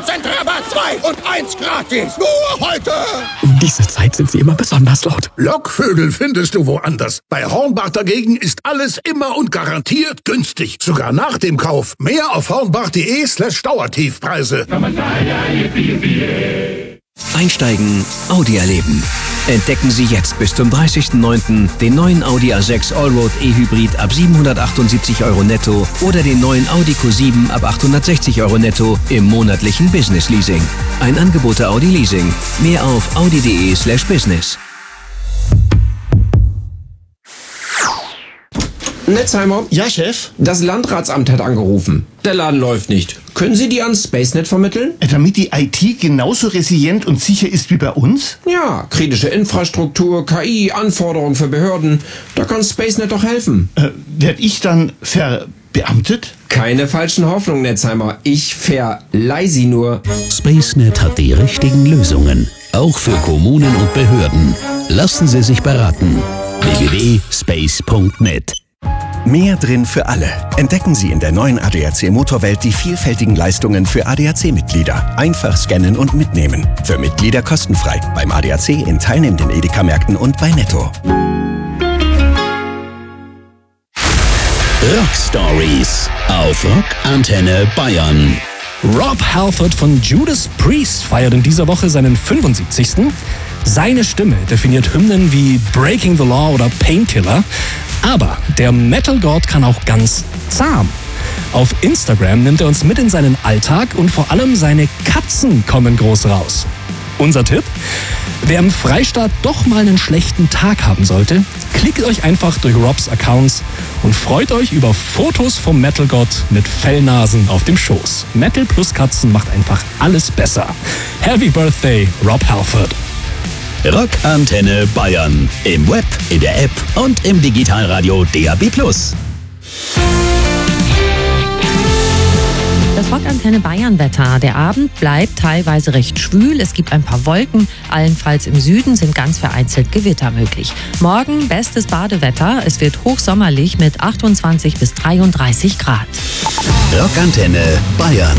Rabatt, 2 und 1 gratis. Nur heute. Um diese Zeit sind sie immer besonders laut. Lockvögel findest du woanders. Bei Hornbach dagegen ist alles immer und garantiert günstig. Sogar nach dem Kauf. Mehr auf hornbach.de/Dauertiefpreise. Einsteigen, Audi erleben. Entdecken Sie jetzt bis zum 30.09. den neuen Audi A6 Allroad E-Hybrid ab 778 € netto oder den neuen Audi Q7 ab 860 € netto im monatlichen Business Leasing. Ein Angebot der Audi Leasing. Mehr auf audi.de/business. Netzheimer? Ja, Chef? Das Landratsamt hat angerufen. Der Laden läuft nicht. Können Sie die an SpaceNet vermitteln? Damit die IT genauso resilient und sicher ist wie bei uns? Ja, kritische Infrastruktur, KI, Anforderungen für Behörden. Da kann SpaceNet doch helfen. Werd ich dann verbeamtet? Keine falschen Hoffnungen, Netzheimer. Ich verleih sie nur. SpaceNet hat die richtigen Lösungen. Auch für Kommunen und Behörden. Lassen Sie sich beraten. www.space.net. Mehr drin für alle. Entdecken Sie in der neuen ADAC Motorwelt die vielfältigen Leistungen für ADAC-Mitglieder. Einfach scannen und mitnehmen. Für Mitglieder kostenfrei. Beim ADAC in teilnehmenden Edeka-Märkten und bei Netto. Rock Stories auf Rock Antenne Bayern. Rob Halford von Judas Priest feiert in dieser Woche seinen 75. Seine Stimme definiert Hymnen wie Breaking the Law oder Painkiller. Aber der Metal-God kann auch ganz zahm. Auf Instagram nimmt er uns mit in seinen Alltag und vor allem seine Katzen kommen groß raus. Unser Tipp? Wer im Freistaat doch mal einen schlechten Tag haben sollte, klickt euch einfach durch Robs Accounts und freut euch über Fotos vom Metal-God mit Fellnasen auf dem Schoß. Metal plus Katzen macht einfach alles besser. Happy Birthday, Rob Halford. Rock Antenne Bayern. Im Web, in der App und im Digitalradio DAB+. Das Rockantenne Bayern-Wetter. Der Abend bleibt teilweise recht schwül. Es gibt ein paar Wolken. Allenfalls im Süden sind ganz vereinzelt Gewitter möglich. Morgen bestes Badewetter. Es wird hochsommerlich mit 28 bis 33 Grad. Rockantenne Bayern.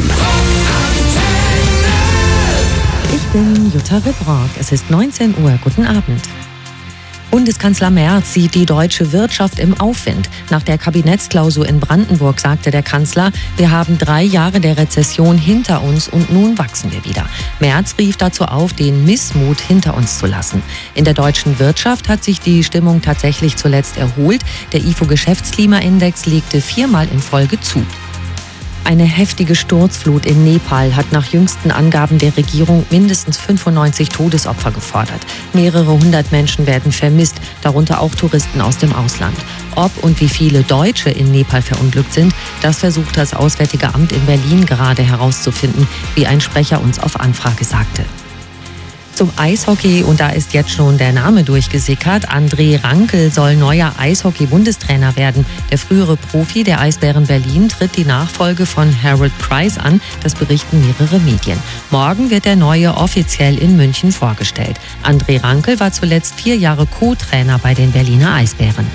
Ich bin Jutta Ribrock. Es ist 19 Uhr. Guten Abend. Bundeskanzler Merz sieht die deutsche Wirtschaft im Aufwind. Nach der Kabinettsklausur in Brandenburg sagte der Kanzler, wir haben 3 Jahre der Rezession hinter uns und nun wachsen wir wieder. Merz rief dazu auf, den Missmut hinter uns zu lassen. In der deutschen Wirtschaft hat sich die Stimmung tatsächlich zuletzt erholt. Der IFO-Geschäftsklimaindex legte 4-mal in Folge zu. Eine heftige Sturzflut in Nepal hat nach jüngsten Angaben der Regierung mindestens 95 Todesopfer gefordert. Mehrere hundert Menschen werden vermisst, darunter auch Touristen aus dem Ausland. Ob und wie viele Deutsche in Nepal verunglückt sind, das versucht das Auswärtige Amt in Berlin gerade herauszufinden, wie ein Sprecher uns auf Anfrage sagte. Zum Eishockey, und da ist jetzt schon der Name durchgesickert. André Rankel soll neuer Eishockey-Bundestrainer werden. Der frühere Profi der Eisbären Berlin tritt die Nachfolge von Harold Price an. Das berichten mehrere Medien. Morgen wird der Neue offiziell in München vorgestellt. André Rankel war zuletzt 4 Jahre Co-Trainer bei den Berliner Eisbären.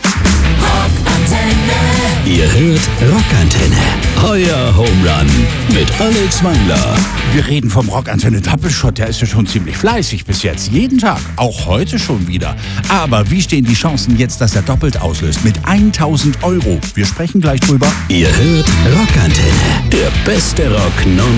Ihr hört Rockantenne, euer Home Run mit Alex Wangler. Wir reden vom Rockantenne Doppelshot, der ist ja schon ziemlich fleißig bis jetzt. Jeden Tag, auch heute schon wieder. Aber wie stehen die Chancen jetzt, dass er doppelt auslöst? Mit 1.000 €. Wir sprechen gleich drüber. Ihr hört Rockantenne, der beste Rock non